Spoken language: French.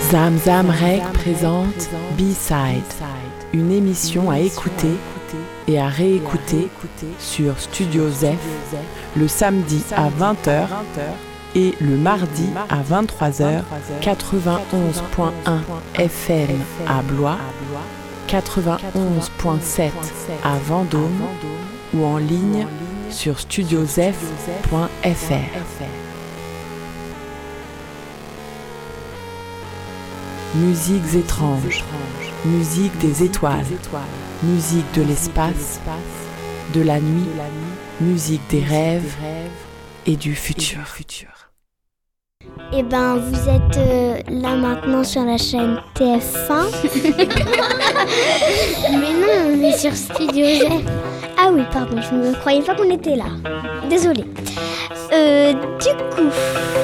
Zam Zam Rec présente B-Side, une émission à écouter et à réécouter sur Studio Zef le samedi à 20h et le mardi à 23h, 91.1 FM à Blois, 91.7 à Vendôme ou en ligne sur studiozef.fr. Musiques étranges, musique des étoiles, musique de l'espace, de la nuit, musique des rêves et du futur. Eh ben, vous êtes là maintenant sur la chaîne TF1. Mais non, on est sur Studio Z. Ah oui, pardon, je ne croyais pas qu'on était là. Désolée. Du coup...